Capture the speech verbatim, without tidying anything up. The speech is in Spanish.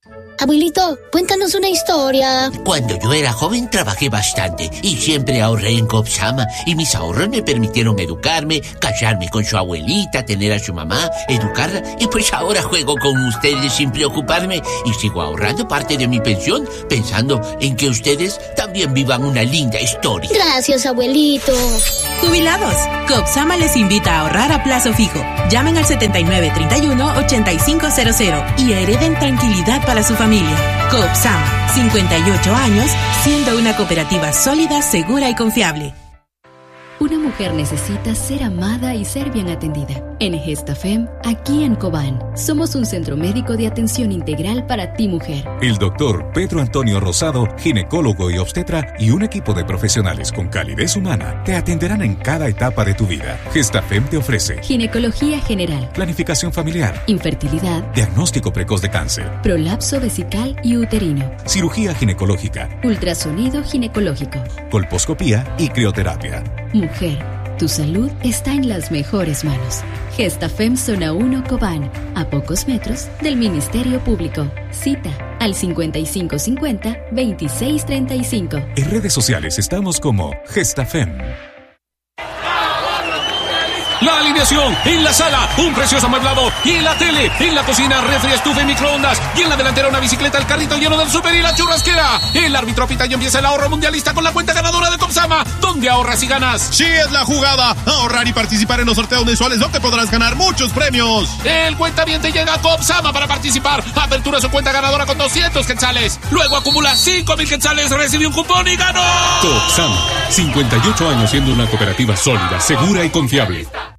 Abuelito, cuéntanos una historia. Cuando yo era joven trabajé bastante y siempre ahorré en Copsama y mis ahorros me permitieron educarme, casarme con su abuelita, tener a su mamá, educarla y pues ahora juego con ustedes sin preocuparme y sigo ahorrando parte de mi pensión pensando en que ustedes también vivan una linda historia. Gracias, abuelito. Jubilados, Copsama les invita a ahorrar a plazo fijo. Llamen al setenta y nueve, treinta y uno, ochenta y cinco cero cero y hereden tranquilidad para su familia. Copsama, cincuenta y ocho años, siendo una cooperativa sólida, segura y confiable. Una mujer necesita ser amada y ser bien atendida. En Gestafem, aquí en Cobán, somos un centro médico de atención integral para ti, mujer. El doctor Pedro Antonio Rosado, ginecólogo y obstetra, y un equipo de profesionales con calidez humana te atenderán en cada etapa de tu vida. Gestafem te ofrece ginecología general, planificación familiar, infertilidad, diagnóstico precoz de cáncer, prolapso vesical y uterino, cirugía ginecológica, ultrasonido ginecológico, colposcopía y crioterapia. Mujer, tu salud está en las mejores manos. Gestafem Zona uno Cobán, a pocos metros del Ministerio Público. Cita al cincuenta y cinco cincuenta, veintiséis treinta y cinco. En redes sociales estamos como Gestafem. La alineación en la sala, un precioso amueblado, y en la tele, en la cocina, refri, estufa y microondas, y en la delantera una bicicleta, el carrito lleno del súper y la churrasquera. El árbitro pita y empieza el ahorro mundialista con la cuenta ganadora de Copsama, donde ahorras y ganas. Sí es la jugada, ahorrar y participar en los sorteos mensuales donde podrás ganar muchos premios. El cuentaviente llega a Copsama para participar, apertura su cuenta ganadora con doscientos quetzales, luego acumula cinco mil quetzales, recibe un cupón y ganó. Copsama, cincuenta y ocho años siendo una cooperativa sólida, segura y confiable.